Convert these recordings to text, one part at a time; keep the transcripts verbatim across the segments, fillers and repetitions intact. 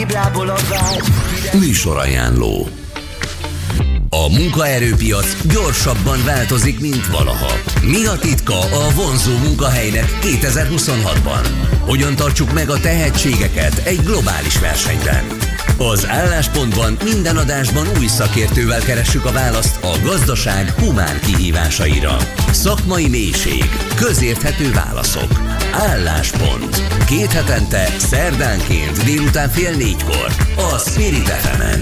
Téblából a vágy. Műsorajánló. A munkaerőpiac gyorsabban változik, mint valaha. Mi a titka a vonzó munkahelynek kétezer-huszonhatban? Hogyan tartsuk meg a tehetségeket egy globális versenyben? Az Álláspontban minden adásban új szakértővel keressük a választ a gazdaság humán kihívásaira. Szakmai mélység, közérthető válaszok. Álláspont. Két hetente, szerdánként délután fél négykor a Spirit ef emen.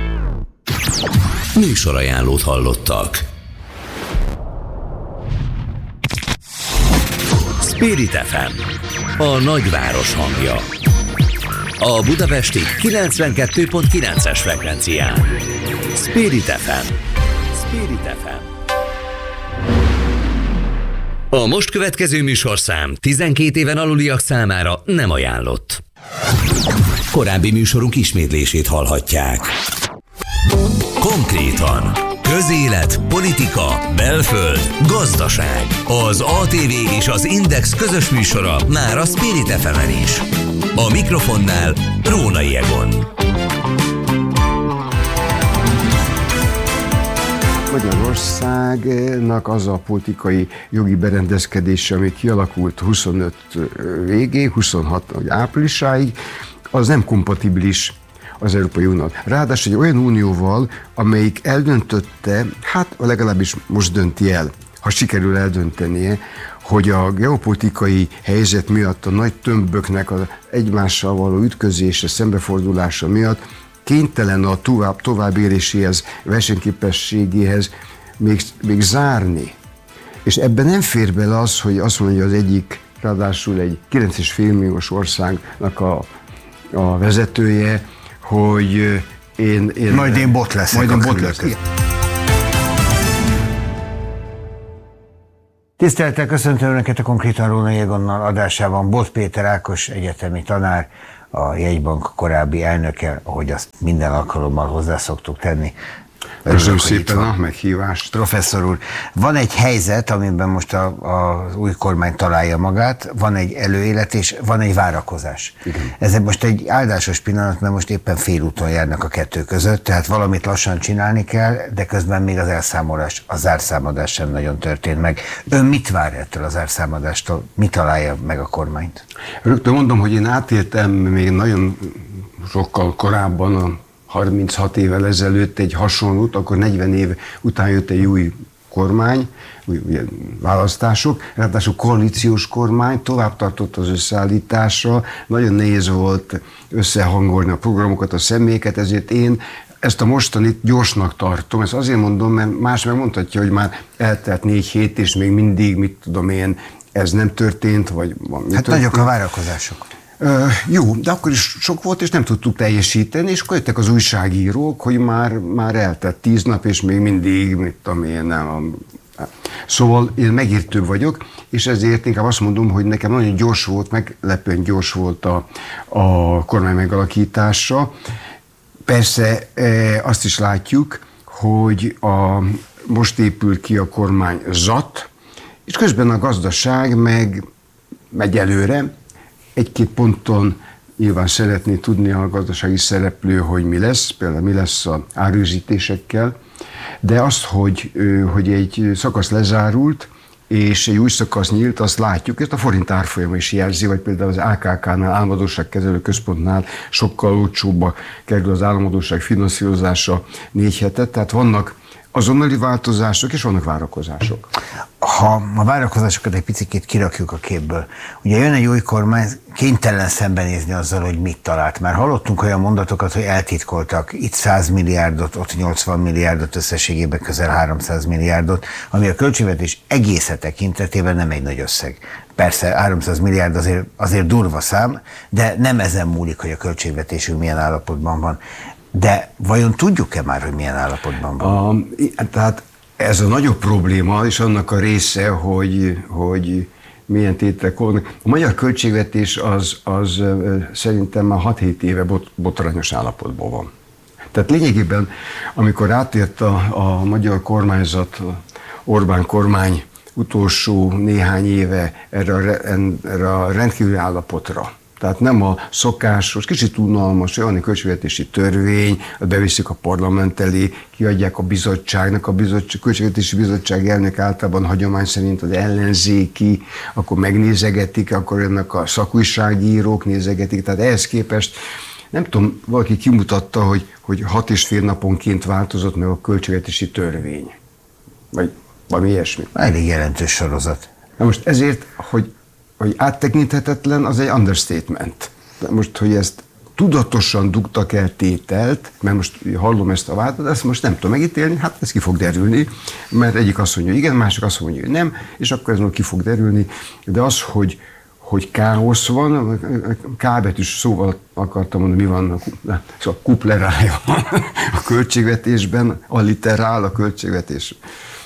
Műsorajánlót hallottak. Spirit ef em, a nagyváros hangja. A budapesti kilencvenkettő pont kilences frekvencián. Spirit ef em. Spirit ef em. A most következő műsorszám tizenkét éven aluliak számára nem ajánlott. Korábbi műsorunk ismétlését hallhatják. Konkrétan: közélet, politika, belföld, gazdaság. Az á té vé és az Index közös műsora már a Spirit ef emen is. A mikrofonnál Rónai Egon. Magyarországnak az a politikai jogi berendezkedése, ami kialakult huszonöt végéig, huszonhat áprilisáig, az nem kompatibilis az Európai Unió. Ráadásul egy olyan unióval, amelyik eldöntötte, hát legalábbis most dönti el, ha sikerül eldöntenie, hogy a geopolitikai helyzet miatt, a nagy tömböknek az egymással való ütközése, szembefordulása miatt kénytelen a tovább, továbbéléséhez, versenyképességéhez még, még zárni. És ebben nem fér bele az, hogy azt mondja az egyik, ráadásul egy kilenc egész öt milliós országnak a, a vezetője, hogy én... én majd én bot leszek. Majd én bot leszek. Tisztelettel köszöntöm Önöket a Konkrétan Rónai Egonnal adásában. Bot Péter Ákos egyetemi tanár, a Jegybank korábbi elnöke, ahogy azt minden alkalommal hozzá szoktuk tenni. Köszönöm szépen a meghívást. Professzor úr, van egy helyzet, amiben most az új kormány találja magát, van egy előélet és van egy várakozás. Igen. Ez most egy áldásos pillanat, mert most éppen félúton járnak a kettő között, tehát valamit lassan csinálni kell, de közben még az elszámolás, a zárszámadás sem nagyon történt meg. Ön mit vár ettől a zárszámadástól? Mi találja meg a kormányt? Rögtön mondom, hogy én átéltem még nagyon sokkal korábban, a harminchat évvel ezelőtt egy hasonlót, akkor negyven év után jött egy új kormány, új, új választások, ráadásul koalíciós kormány, tovább tartott az összeállításra, nagyon nehéz volt összehangolni a programokat, a személyeket, ezért én ezt a mostanit gyorsnak tartom. Ezt azért mondom, mert más megmondhatja, hogy már eltelt négy hét, és még mindig, mit tudom én, ez nem történt, vagy van. Hát történt. Nagyok a várakozások. Uh, jó, de akkor is sok volt, és nem tudtuk teljesíteni, és akkor jöttek az újságírók, hogy már, már eltett tíz nap, és még mindig, mit tudom én, nem. Szóval én megértőbb vagyok, és ezért inkább azt mondom, hogy nekem nagyon gyors volt, meglepően gyors volt a, a kormány megalakítása. Persze e, azt is látjuk, hogy a, most épül ki a kormányzat, és közben a gazdaság meg megy előre. Egy-két ponton nyilván szeretné tudni a gazdasági szereplő, hogy mi lesz, például mi lesz az árőzítésekkel, de azt, hogy, hogy egy szakasz lezárult, és egy új szakasz nyílt, azt látjuk, ezt a forint árfolyama is jelzi, vagy például az á ká ká-nál, Államadósságkezelő Központnál sokkal olcsóbbá kerül az államadósság finanszírozása négy hetet, tehát vannak azonnali változások, és vannak várakozások. Ha a várakozásokat egy picit kirakjuk a képből, ugye jön egy új kormány, kénytelen szembenézni azzal, hogy mit talált. Már hallottunk olyan mondatokat, hogy eltitkoltak itt száz milliárdot, ott nyolcvan milliárdot, összességében közel háromszáz milliárdot, ami a költségvetés egésze tekintetében nem egy nagy összeg. Persze háromszáz milliárd azért, azért durva szám, de nem ezen múlik, hogy a költségvetésünk milyen állapotban van. De vajon tudjuk-e már, hogy milyen állapotban van? A, tehát ez a nagyobb probléma, és annak a része, hogy, hogy milyen tételek vannak. A magyar költségvetés az, az szerintem már hat-hét éve bot, botrányos állapotban van. Tehát lényegében, amikor átért a, a magyar kormányzat, Orbán kormány utolsó néhány éve erre a, erre a rendkívüli állapotra, Tehát nem a szokásos, kicsit unalmas, olyan költségvetési törvény, beviszik a parlament elé, kiadják a bizottságnak, a bizottság, költségvetési bizottság elnök általában hagyomány szerint az ellenzéki, akkor megnézegetik, akkor ennek a szakújságírók nézegetik, tehát ehhez képest nem tudom, valaki kimutatta, hogy, hogy hat és fél naponként változott meg a költségvetési törvény. Vagy valami ilyesmi. Elég jelentős sorozat. Na most ezért, hogy, hogy áttekinthetetlen, az egy understatement. De most, hogy ezt tudatosan dugtak el tételt, mert most hallom ezt a vádat, ezt most nem tudom megítélni, hát ez ki fog derülni, mert egyik azt mondja, igen, másik azt mondja, hogy nem, és akkor ez majd ki fog derülni, de az, hogy hogy káosz van, K betűs szóval akartam mondani, mi van, szóval kuplerája a költségvetésben, alliterál a költségvetés.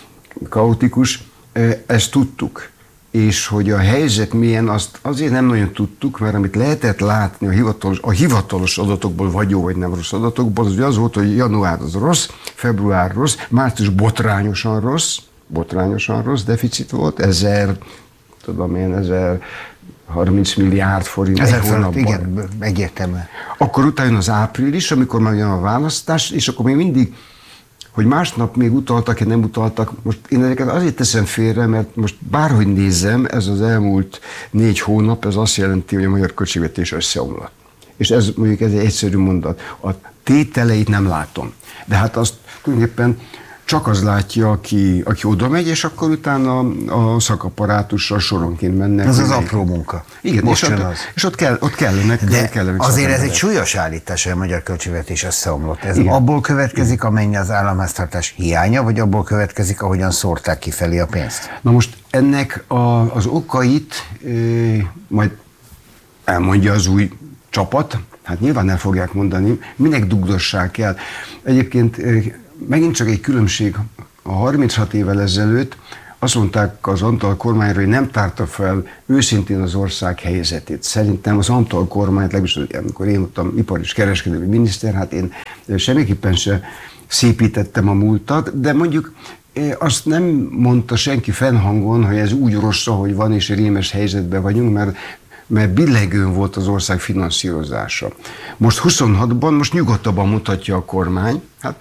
Kaotikus, ezt tudtuk. És hogy a helyzet milyen, azt azért nem nagyon tudtuk, mert amit lehetett látni a hivatalos, a hivatalos adatokból, vagy jó, vagy nem rossz adatokból, az az volt, hogy január az rossz, február rossz, március botrányosan rossz, botrányosan rossz deficit volt, ezer, tudom én, ezer harminc milliárd forint egy hónapban. Igen, egyértelmű. Akkor utána az április, amikor már jön a választás, és akkor még mindig, hogy másnap még utaltak, nem utaltak, most én ezeket azért teszem félre, mert most bárhogy nézem, ez az elmúlt négy hónap, ez azt jelenti, hogy a magyar költségvetés összeomlott. És ez mondjuk ez egy egyszerű mondat. A tételeit nem látom. De hát azt tulajdonképpen csak az látja, aki, aki oda megy, és akkor utána a szakapparátussal soronként mennek. Ez az apró munka. Igen, most és, ott, az. és ott, kell, ott kellenek. De kellenek azért ez egy súlyos állítás, hogy a magyar költségvetés összeomlott. Ez igen. abból következik, amennyi az államháztartás hiánya, vagy abból következik, ahogyan szórták kifelé a pénzt? Na most ennek a, az okait e, majd elmondja az új csapat, hát nyilván el fogják mondani, minek dugdossák el. Egyébként e, megint csak egy különbség, a harminchat évvel ezelőtt azt mondták az Antal kormányra, hogy nem tárta fel őszintén az ország helyzetét. Szerintem az Antal kormányt, legalábbis amikor én voltam ipar- és kereskedelmi miniszter, hát én semmiképpen se szépítettem a múltat, de mondjuk azt nem mondta senki fennhangon, hogy ez úgy rossz, ahogy van, és rémes helyzetben vagyunk, mert mert billegőn volt az ország finanszírozása. Most huszonhatban, most nyugodtabban mutatja a kormány, hát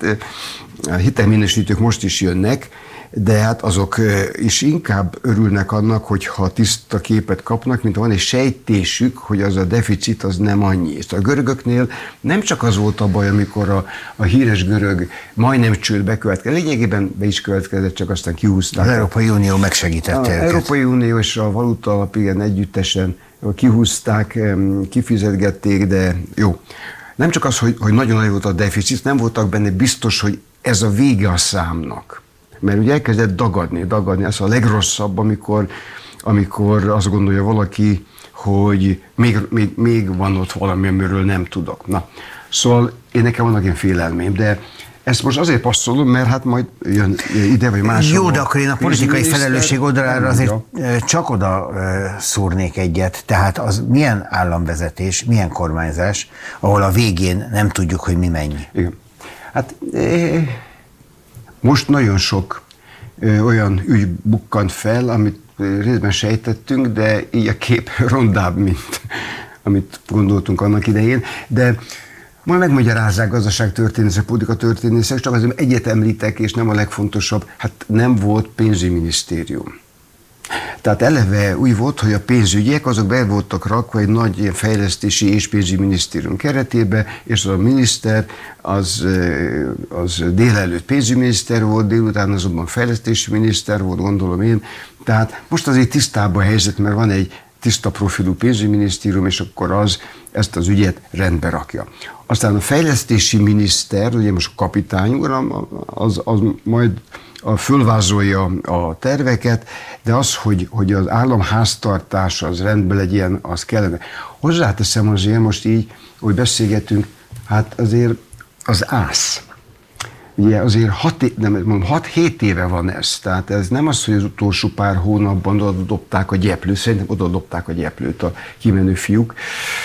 a hitelminősítők most is jönnek, de hát azok is inkább örülnek annak, hogyha tiszta képet kapnak, mint van egy sejtésük, hogy az a deficit az nem annyi. És a görögöknél nem csak az volt a baj, amikor a, a híres görög majdnem csődbe következett, lényegében be is következett, csak aztán kihúzták. Az Európai Unió megsegítette Az őket. Európai Unió és a Valuta Alap igen együttesen kihúzták, kifizetgették, de jó. Nem csak az, hogy, hogy nagyon nagy volt a deficit, nem voltak benne biztos, hogy ez a vége a számnak. Mert ugye elkezdett dagadni, dagadni. Ez a legrosszabb, amikor, amikor azt gondolja valaki, hogy még, még, még van ott valami, amiről nem tudok. Na, szóval én nekem vannak ilyen félelmém, de ezt most azért passzolom, mert hát majd jön ide, vagy máshol. Jó, de akkor én a politikai felelősség oldalára azért csak oda szúrnék egyet. Tehát az milyen államvezetés, milyen kormányzás, ahol a végén nem tudjuk, hogy mi mennyi. Igen. Hát most nagyon sok olyan ügy bukkant fel, amit részben sejtettünk, de így a kép rondább, mint amit gondoltunk annak idején. De majd megmagyarázzák gazdaságtörténészek, politika történészek, csak azért egyet említek, és nem a legfontosabb, hát nem volt pénzügyminisztérium. Tehát eleve úgy volt, hogy a pénzügyek azok be voltak rakva egy nagy ilyen fejlesztési és pénzügyminisztérium keretébe, és az a miniszter az, az délelőtt pénzügyminiszter volt, délután azonban fejlesztési miniszter volt, gondolom én. Tehát most azért tisztább a helyzet, mert van egy tiszta profilú pénzügyminisztérium, és akkor az ezt az ügyet rendbe rakja. Aztán a fejlesztési miniszter, ugye most a kapitány úr, az, az majd a fölvázolja a terveket, de az, hogy, hogy az állam háztartása az rendben legyen, az kellene. Hozzáteszem azért most így, hogy beszélgetünk, hát azért az ász. Ugye azért hat-hét éve van ez, tehát ez nem az, hogy az utolsó pár hónapban oda dobták a gyeplőt, szerintem oda dobták a gyeplőt a kimenő fiúk,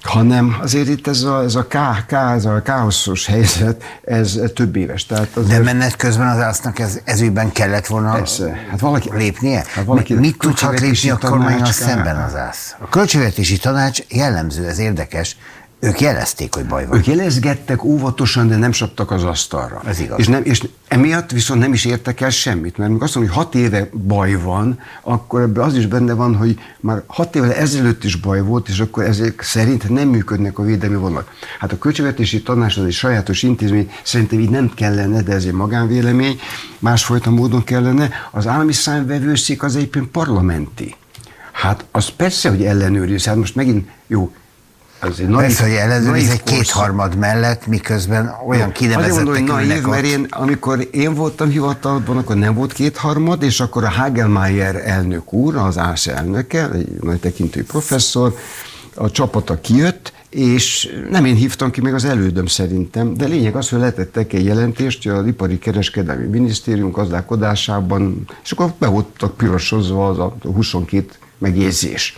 hanem azért itt ez a, ez a, ká, ká, ez a káoszos helyzet, ez több éves. Tehát de menet közben az ásznak ez, ezügyben kellett volna persze. Hát valaki, lépnie? Hát valaki, mit tudhat lépni a kormányon szemben az ász? A Költségvetési Tanács jellemző, ez érdekes, ők jelezték, hogy baj van. Ők jelezgettek óvatosan, de nem saptak az asztalra. Ez igaz. És, nem, és emiatt viszont nem is értek el semmit, mert amikor azt mondom, hogy hat éve baj van, akkor ebben az is benne van, hogy már hat évvel ezelőtt is baj volt, és akkor ezek szerint nem működnek a védelmi vonalak. Hát a Költségvetési Tanács az egy sajátos intézmény, szerintem így nem kellene, de ez egy magánvélemény, másfajta módon kellene. Az állami számvevőszék az egyébként parlamenti. Hát az persze, hogy ellenőriz, hát most megint jó, persze, hogy ellenőriz egy kétharmad mellett, miközben olyan kinevezettek ülnek ott. Naív, mert én, amikor én voltam hivatalban, akkor nem volt kétharmad, és akkor a Hagelmeier elnök úr, az ász elnöke, egy nagy tekintői professzor, a csapata kijött, és nem én hívtam ki, még az elődöm szerintem, de lényeg az, hogy letettek egy jelentést az Ipari Kereskedelmi Minisztérium gazdálkodásában, és akkor be voltak pirosozva az a huszonkét megjegyzés.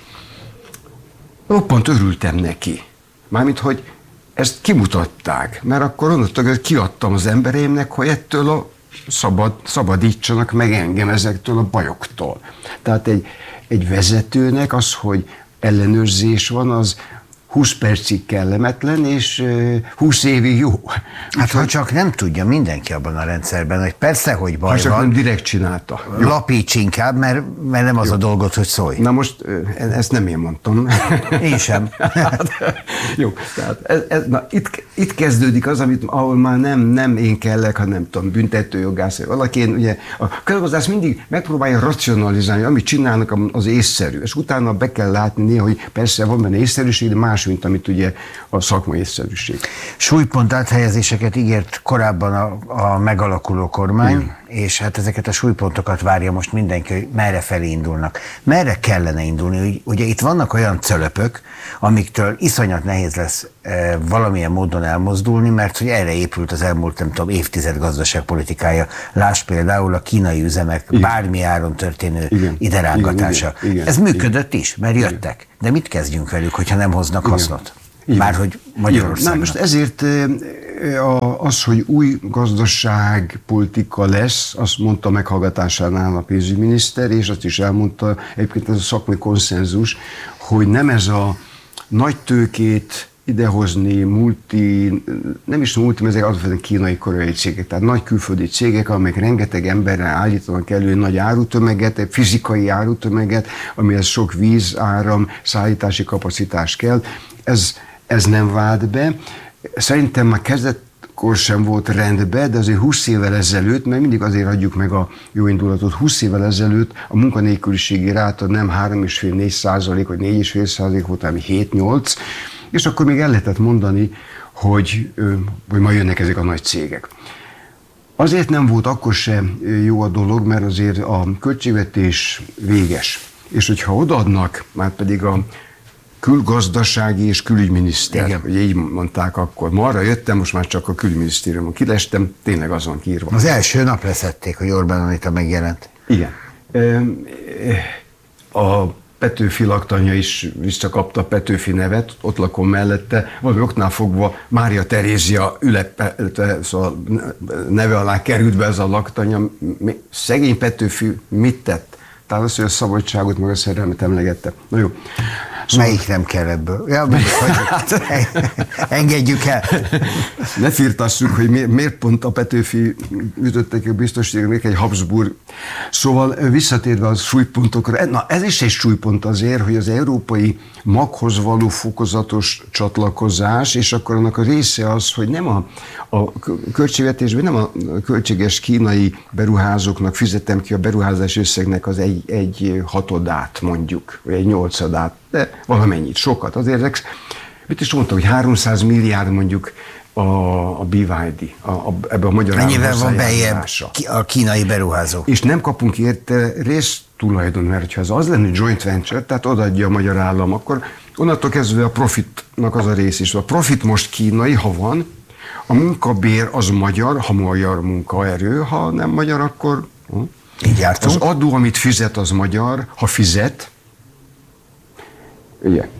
Roppant örültem neki. Mármint, hogy ezt kimutatták, mert akkor onnantól kiadtam az embereimnek, hogy ettől a szabad, szabadítsanak meg engem ezektől a bajoktól. Tehát egy, egy vezetőnek az, hogy ellenőrzés van, az húsz percig kellemetlen, és húsz évig jó. Hát ha csak nem tudja mindenki abban a rendszerben, hogy persze, hogy baj ha csak van. nem direkt csinálta. Lapíts inkább, mert, mert nem az jó. A dolgot, hogy szólj. Na most ezt nem én mondtam. Én sem. hát, jó, tehát ez, ez, na, itt, itt kezdődik az, amit, ahol már nem, nem én kellek, hanem nem tudom, büntetőjogász, vagy valaki. Én, ugye, a közgazdász mindig megpróbálja racionalizálni, amit csinálnak, az észszerű, és utána be kell látni néha, hogy persze van benne észszerűség, de más, mint amit ugye a szakmai észszerűség. Súlypont áthelyezéseket ígért korábban a, a megalakuló kormány, mm. és hát ezeket a súlypontokat várja most mindenki, hogy merre felé indulnak. Merre kellene indulni? Ugye itt vannak olyan cölöpök, amiktől iszonyat nehéz lesz e, valamilyen módon elmozdulni, mert hogy erre épült az elmúlt, nem tudom, évtized gazdaságpolitikája. Láss például a kínai üzemek igen. bármi áron történő igen. iderángatása. Igen, igen, igen, Ez működött igen. is, mert jöttek. Igen. De mit kezdjünk velük, hogyha nem hoznak igen. hasznot? Márhogy Magyarországon. Na most ezért az, hogy új gazdaságpolitika lesz, azt mondta meghallgatásánál a pénzügyminiszter, és azt is elmondta, egyébként ez a szakmai konszenzus, hogy nem ez a nagy tőkét idehozni, multi, nem is multi, mert ezek alapvetően kínai, koreai cégek, tehát nagy külföldi cégek, amelyek rengeteg emberre állítanak elő nagy árutömeget, egy fizikai árutömeget, amihez sok víz, áram, szállítási kapacitás kell. Ez, ez nem vált be. Szerintem már kezdetkor sem volt rendben, de azért húsz évvel ezelőtt, mert mindig azért adjuk meg a jó indulatot, húsz évvel ezelőtt a munkanélküliségi ráta nem három egész öt négy százalék, vagy négy egész öt százalék volt, hanem hét nyolc, és akkor még el lehetett mondani, hogy, hogy majd jönnek ezek a nagy cégek. Azért nem volt akkor sem jó a dolog, mert azért a költségvetés véges. És hogyha odaadnak, már pedig a külgazdasági és külügyminiszter, igen. Ugye így mondták akkor. Ma arra jöttem, most már csak a külügyminisztériumon kilestem, tényleg az van kiírva. Az első nap leszették, hogy Orbán Anita megjelent. Igen. A Petőfi laktanya is visszakapta a Petőfi nevet, ott lakom mellette, valami oknál fogva Mária Terézia üleppelte, szóval neve alá került be ez a laktanya. Szegény Petőfi mit tett? Tehát az, hogy a szabadságot, meg a szerelmet emlegette. Na jó. Szóval... Melyik nem kell ebből? Ja, hát, engedjük el. Ne firtassuk, hogy mi, miért pont a Petőfi ütöttek a biztosítékot, még egy Habsburg. Szóval visszatérve a súlypontokra, na ez is egy súlypont azért, hogy az európai maghoz való fokozatos csatlakozás, és akkor annak a része az, hogy nem a, a költségvetésben, nem a költséges kínai beruházóknak fizetem ki a beruházás összegnek az egy, egy hatodát mondjuk, vagy egy nyolcadát, de valamennyit, sokat. Azért ezek, mit is mondtam, hogy háromszáz milliárd mondjuk a, a bé vé dé, a, a, ebbe a magyar állam mennyivel van bejebb a kínai beruházó. És nem kapunk érte résztulajdon, mert ha ez az lenne joint venture, tehát odaadja a magyar állam, akkor onnantól kezdve a profitnak az a rész is. A profit most kínai, ha van, a munkabér az magyar, ha magyar munkaerő, ha nem magyar, akkor így jártunk. Az adó, amit fizet, az magyar, ha fizet, ugye.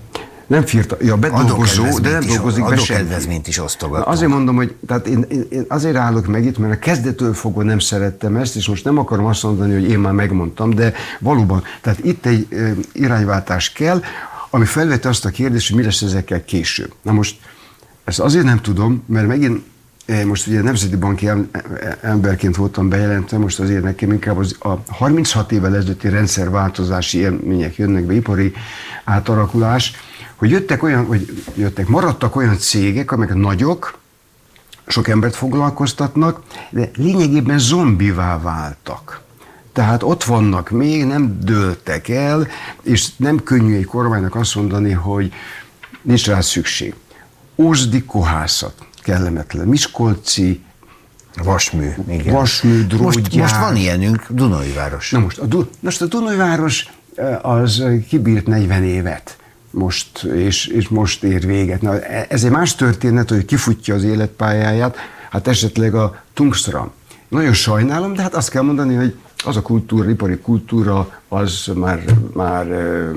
Nem firta, ja, bedolgozó, de nem dolgozik be senki. Adókedvezményt is osztogatunk. Azért mondom, hogy tehát én, én, én azért állok meg itt, mert a kezdettől fogva nem szerettem ezt, és most nem akarom azt mondani, hogy én már megmondtam, de valóban, tehát itt egy e, irányváltás kell, ami felvette azt a kérdést, hogy mi lesz ezekkel később. Na most ezt azért nem tudom, mert megint most ugye nemzeti banki emberként voltam bejelentve, most azért nekem inkább az a harminchat évvel ezelőtti rendszerváltozási élmények jönnek be, ipari átalakulás, hogy jöttek olyan, vagy jöttek, maradtak olyan cégek, amelyek nagyok, sok embert foglalkoztatnak, de lényegében zombivá váltak. Tehát ott vannak még, nem dőltek el, és nem könnyű egy kormánynak azt mondani, hogy nincs rá szükség. Ózdi kohászat, kellemetlen. Miskolci vasmű, igen. Vasmű, drótgyár. Most, most van ilyenünk, Dunajváros. Na most a, most a Dunajváros az kibírt negyven évet. Most, és, és most ér véget. Na, ez egy más történet, hogy kifutja az életpályáját, hát esetleg a Tungsram. Nagyon sajnálom, de hát azt kell mondani, hogy az a kultúra, ipari kultúra, az már, már,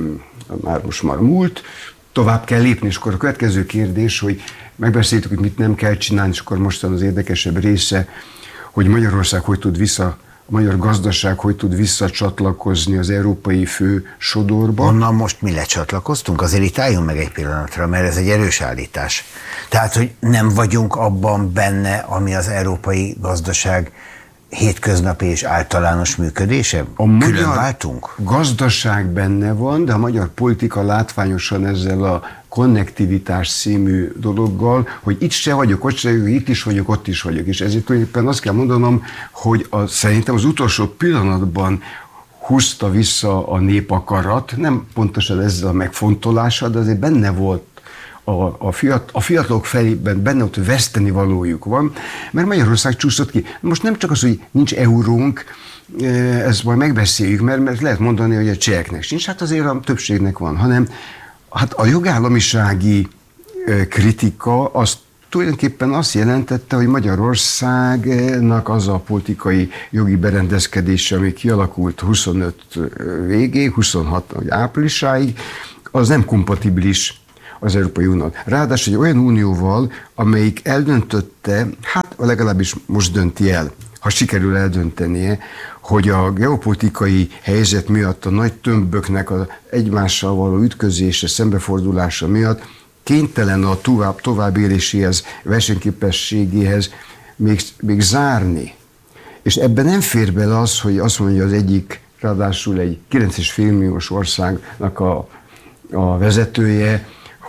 már most már múlt, tovább kell lépni, és akkor a következő kérdés, hogy megbeszéltük, hogy mit nem kell csinálni, és akkor mostan az érdekesebb része, hogy Magyarország hogy tud vissza, a magyar gazdaság hogy tud visszacsatlakozni az európai fő sodorba. Onnan most mi lecsatlakoztunk? Azért itt álljunk meg egy pillanatra, mert ez egy erős állítás. Tehát, hogy nem vagyunk abban benne, ami az európai gazdaság hétköznapi és általános működése? A Külön váltunk? Gazdaság benne van, de a magyar politika látványosan ezzel a konnektivitás című dologgal, hogy itt se vagyok, ott se vagyok, itt is vagyok, ott is vagyok. És ezért tulajdonképpen azt kell mondanom, hogy a, szerintem az utolsó pillanatban húzta vissza a népakarat, nem pontosan ezzel a megfontolással, de azért benne volt A, a, fiat, a fiatalok felében benne ott veszteni valójuk van, mert Magyarország csúszott ki. Most nem csak az, hogy nincs eurónk, ezt majd megbeszéljük, mert, mert lehet mondani, hogy a cseheknek sincs, hát azért a többségnek van, hanem hát a jogállamisági kritika az tulajdonképpen azt jelentette, hogy Magyarországnak az a politikai jogi berendezkedése, ami kialakult huszonöt végéig, huszonhat áprilisáig, az nem kompatibilis az Európai Unió. Ráadásul egy olyan unióval, amelyik eldöntötte, hát legalábbis most dönti el, ha sikerül eldöntenie, hogy a geopolitikai helyzet miatt a nagy tömböknek az egymással való ütközése, szembefordulása miatt kénytelen a tovább, továbbéléséhez, versenyképességéhez még, még zárni. És ebben nem fér bele az, hogy azt mondja az egyik, ráadásul egy kilenc egész öt milliós országnak a, a vezetője,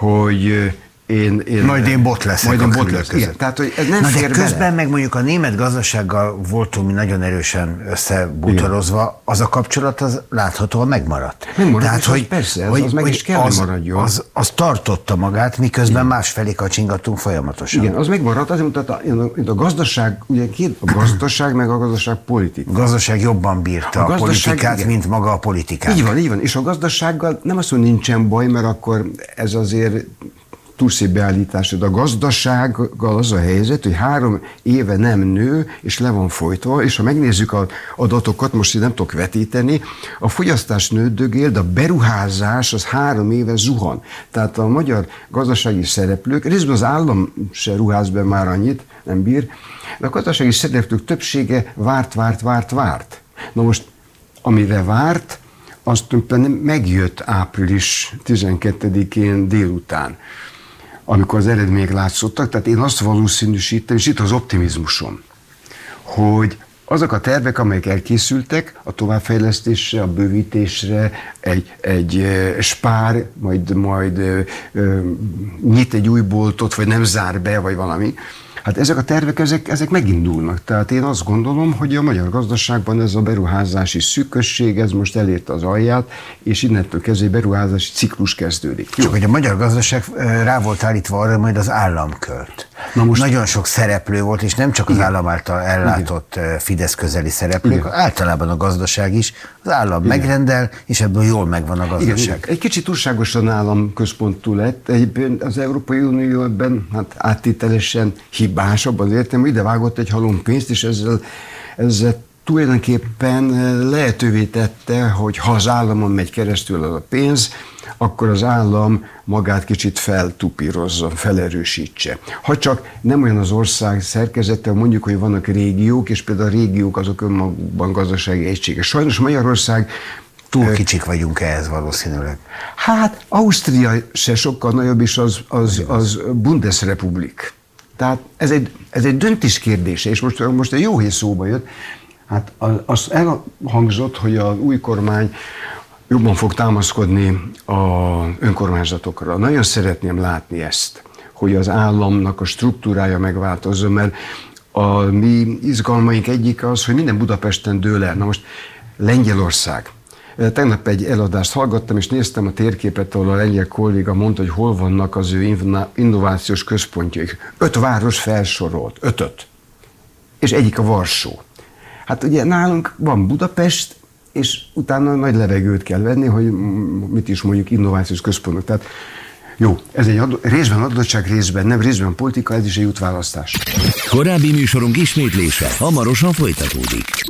hogy én, én... Majd én bot leszek majd a én bot leszek. Igen, tehát, hogy ez nem Na fér de közben bele. meg mondjuk a német gazdasággal voltunk mi nagyon erősen összebútorozva, az a kapcsolat az láthatóan megmaradt. Megmaradt, tehát, hogy, persze, az, hogy, az meg hogy is kell, az, hogy maradjon. Az, az tartotta magát, miközben másfelé kacsingattunk folyamatosan. Igen, az megmaradt, azért mutatta, a, a gazdaság, ugye két, a gazdaság meg a gazdaság politika. A gazdaság jobban bírta a, a politikát, igen. mint maga a politikát. Így van, így van. És a gazdasággal nem azt mondja, nincsen baj, mert akkor ez azért túl szép beállítás, de a gazdasággal az a helyzet, hogy három éve nem nő, és le van folytva, és ha megnézzük az adatokat, most így nem tudok vetíteni, a fogyasztás nődögél, de a beruházás az három éve zuhan. Tehát a magyar gazdasági szereplők, részben az állam se ruház be már annyit, nem bír, de a gazdasági szereplők többsége várt, várt, várt, várt. Na most, amire várt, az tulajdonképpen megjött április tizenkettedikén délután, amikor az eredmények látszottak, tehát én azt valószínűsítem, és itt az optimizmusom, hogy azok a tervek, amelyek elkészültek a továbbfejlesztésre, a bővítésre, egy, egy spár, majd, majd nyit egy új boltot, vagy nem zár be, vagy valami, hát ezek a tervek, ezek, ezek megindulnak. Tehát én azt gondolom, hogy a magyar gazdaságban ez a beruházási szűkösség, ez most elérte az alját, és innentől kezdve egy beruházási ciklus kezdődik. Csak hogy a magyar gazdaság rá volt állítva arra, majd az állam költ. Na most nagyon sok szereplő volt, és nem csak az igen. állam által ellátott igen. Fidesz közeli szereplők, igen. általában a gazdaság is. Az állam igen. megrendel, és ebből jól megvan a gazdaság. Igen. Egy kicsit túlságosan államközpontú lett. Egyben az Európai Unió ebben hát áttételesen hibásabb, az értem, ide vágott egy halom pénzt, és ezzel, ezzel tulajdonképpen lehetővé tette, hogy ha az államon megy keresztül az a pénz, akkor az állam magát kicsit feltupírozza, felerősítse. Ha csak nem olyan az ország szerkezete, mondjuk, hogy vannak régiók, és például a régiók azok önmagukban gazdasági egységek. Sajnos Magyarország túl kicsik vagyunk ehhez valószínűleg. Hát Ausztria se sokkal nagyobb, és az, az, az Bundesrepublik. Tehát ez egy, ez egy döntés kérdése, és most, most egy jó hír szóba jött. Hát az elhangzott, hogy az új kormány jobban fog támaszkodni az önkormányzatokra. Nagyon szeretném látni ezt, hogy az államnak a struktúrája megváltozzon, mert a mi izgalmaink egyik az, hogy minden Budapesten dől el. Na most Lengyelország. Tegnap egy eladást hallgattam, és néztem a térképet, ahol a lengyel kolléga mondta, hogy hol vannak az ő innovációs központjaik. Öt város felsorolt, ötöt. És egyik a Varsó. Hát ugye nálunk van Budapest, és utána nagy levegőt kell venni, hogy mit is mondjuk innovációs központok. Tehát jó, ez egy adó, részben adottság, részben nem, részben politika, ez is egy útválasztás. Korábbi műsorunk ismétlése hamarosan folytatódik.